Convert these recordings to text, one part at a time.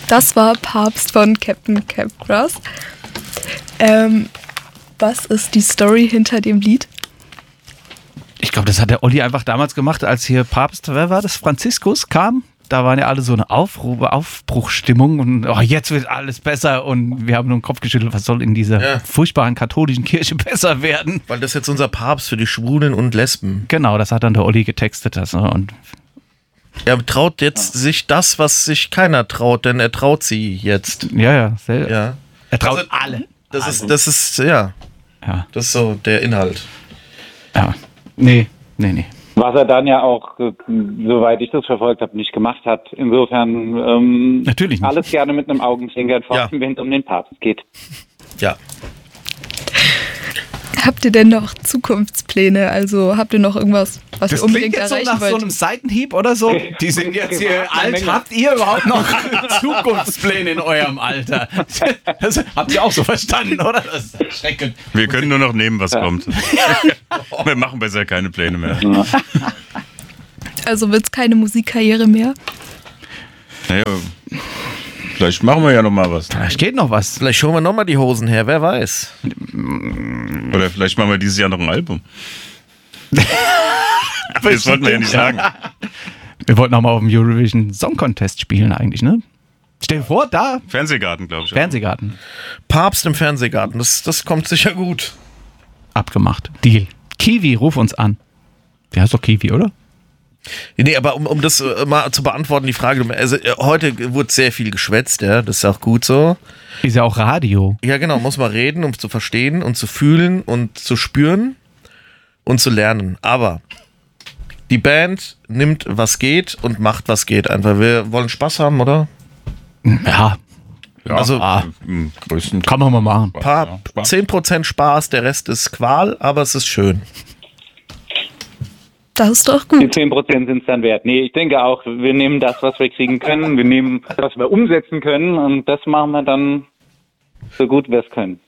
Das war Papst von Captain Capgrass. Was ist die Story hinter dem Lied? Ich glaube, das hat der Olli einfach damals gemacht, als hier Papst, wer war das, Franziskus kam. Da waren ja alle so eine Aufbruchstimmung und jetzt wird alles besser und wir haben nur den Kopf geschüttelt, was soll in dieser furchtbaren katholischen Kirche besser werden? Weil das jetzt unser Papst für die Schwulen und Lesben. Genau, das hat dann der Olli getextet. Und er traut jetzt sich das, was sich keiner traut, denn er traut sie jetzt. Ja. Er traut alle. Das ist das ist so der Inhalt. Ja, nee. Was er dann ja auch, soweit ich das verfolgt habe, nicht gemacht hat. Insofern natürlich nicht. Alles gerne mit einem Augenzwinkern vorstellen, wenn es um den Papst geht. Ja. Habt ihr denn noch Zukunftspläne? Also habt ihr noch irgendwas, was ihr unbedingt erreichen wollt? Das klingt jetzt so nach so einem Seitenhieb oder so. Die sind jetzt hier alt. Habt ihr überhaupt noch Zukunftspläne in eurem Alter? Das habt ihr auch so verstanden, oder? Das ist erschreckend. Wir können nur noch nehmen, was kommt. Wir machen besser keine Pläne mehr. Also wird es keine Musikkarriere mehr? Naja, vielleicht machen wir ja noch mal was. Vielleicht geht noch was. Vielleicht holen wir noch mal die Hosen her, wer weiß. Oder vielleicht machen wir dieses Jahr noch ein Album. Das wollten wir ja nicht sagen. Wir wollten auch mal auf dem Eurovision Song Contest spielen eigentlich, ne? Stell dir vor, da. Fernsehgarten, glaube ich. Fernsehgarten. Papst im Fernsehgarten, das kommt sicher gut. Abgemacht. Deal. Kiwi, ruf uns an. Der heißt doch Kiwi, oder? Nee, aber um das mal zu beantworten, die Frage, also heute wurde sehr viel geschwätzt, ja, das ist auch gut so. Ist ja auch Radio. Ja, genau, muss man reden, um zu verstehen und zu fühlen und zu spüren und zu lernen. Aber die Band nimmt, was geht und macht, was geht einfach. Wir wollen Spaß haben, oder? Ja. Also im größten kann man mal machen. 10% Spaß, der Rest ist Qual, aber es ist schön. Das ist doch gut. Die 10% sind es dann wert. Nee, ich denke auch, wir nehmen das, was wir kriegen können. Wir nehmen, was wir umsetzen können. Und das machen wir dann so gut wir es können.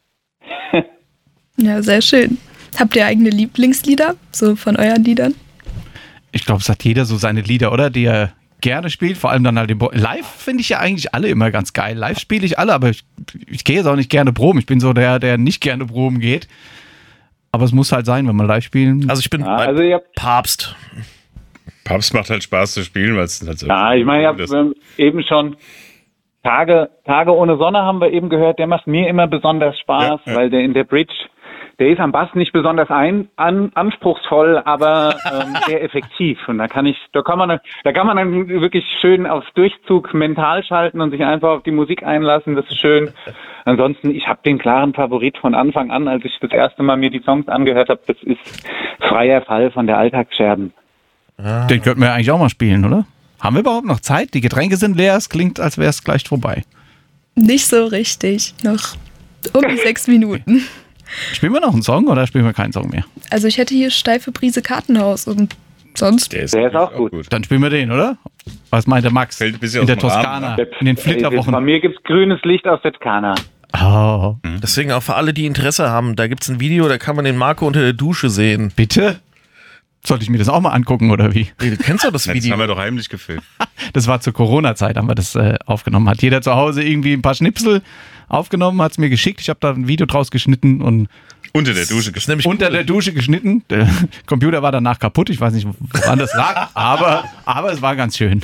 Ja, sehr schön. Habt ihr eigene Lieblingslieder, so von euren Liedern? Ich glaube, es hat jeder so seine Lieder, oder? Die er gerne spielt. Vor allem dann halt live finde ich ja eigentlich alle immer ganz geil. Live spiele ich alle, aber ich gehe jetzt auch nicht gerne proben. Ich bin so der nicht gerne proben geht. Aber es muss halt sein, wenn man live spielen. Also ich bin Papst. Papst macht halt Spaß zu spielen, weil es halt so. Ja, ich meine, ich habe eben schon Tage ohne Sonne haben wir eben gehört. Der macht mir immer besonders Spaß, weil der in der Bridge, der ist am Bass nicht besonders anspruchsvoll, aber sehr effektiv. Und da kann man dann wirklich schön aufs Durchzug mental schalten und sich einfach auf die Musik einlassen. Das ist schön. Ansonsten, ich habe den klaren Favorit von Anfang an, als ich das erste Mal mir die Songs angehört habe. Das ist Freier Fall von der Alltagsscherben. Den könnten wir eigentlich auch mal spielen, oder? Haben wir überhaupt noch Zeit? Die Getränke sind leer. Es klingt, als wäre es gleich vorbei. Nicht so richtig. Noch um die 6 Minuten. Spielen wir noch einen Song oder spielen wir keinen Song mehr? Also ich hätte hier Steife Brise Kartenhaus und sonst. Der ist auch gut. Dann spielen wir den, oder? Was meint der Max? Fällt ein bisschen in der aus dem Toskana, Rahmen, in den Flitterwochen. Bei mir gibt's grünes Licht aus der Toskana. Oh. Deswegen auch für alle, die Interesse haben, da gibt es ein Video, da kann man den Marco unter der Dusche sehen. Bitte? Sollte ich mir das auch mal angucken, oder wie? Du kennst doch das Das Video. haben wir doch heimlich gefilmt. Das war zur Corona-Zeit, haben wir das aufgenommen. Hat jeder zu Hause irgendwie ein paar Schnipsel aufgenommen, hat es mir geschickt. Ich habe da ein Video draus geschnitten und Unter der Dusche geschnitten. unter der Dusche geschnitten. Der Computer war danach kaputt. Ich weiß nicht, woran das lag, aber es war ganz schön.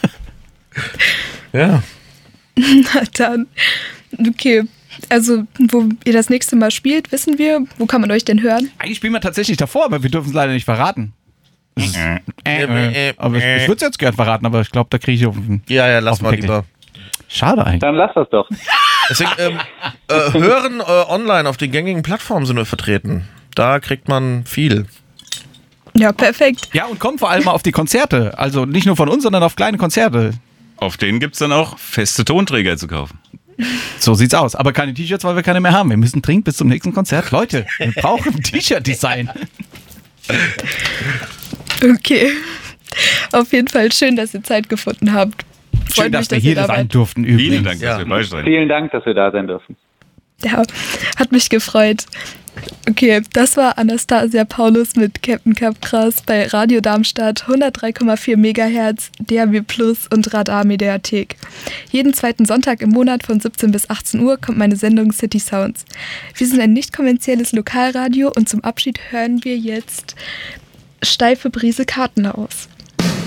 Ja. Na dann. Okay. Also, wo ihr das nächste Mal spielt, wissen wir. Wo kann man euch denn hören? Eigentlich spielen wir tatsächlich davor, aber wir dürfen es leider nicht verraten. Aber ich würde es jetzt gern verraten, aber ich glaube, da kriege ich auf den Ja, lass auf den mal Deckel. lieber. Schade eigentlich. Dann lass das doch. Deswegen, hören online auf den gängigen Plattformen sind wir vertreten. Da kriegt man viel. Ja, perfekt. Ja, und kommt vor allem mal auf die Konzerte. Also nicht nur von uns, sondern auf kleine Konzerte. Auf denen gibt es dann auch feste Tonträger zu kaufen. So sieht's aus. Aber keine T-Shirts, weil wir keine mehr haben. Wir müssen dringend bis zum nächsten Konzert. Leute, wir brauchen ein T-Shirt-Design. Okay. Auf jeden Fall schön, dass ihr Zeit gefunden habt. Schön, dass wir hier sein durften übrigens. Vielen Dank, dass wir bei euch sein. Vielen Dank, dass wir da sein dürfen. Ja, hat mich gefreut. Okay, das war Anastasia Paulus mit Captain Capgras bei Radio Darmstadt 103,4 MHz, DAB+ und Radar Mediathek. Jeden zweiten Sonntag im Monat von 17 bis 18 Uhr kommt meine Sendung City Sounds. Wir sind ein nicht kommerzielles Lokalradio und zum Abschied hören wir jetzt Steife Brise Kartenhaus.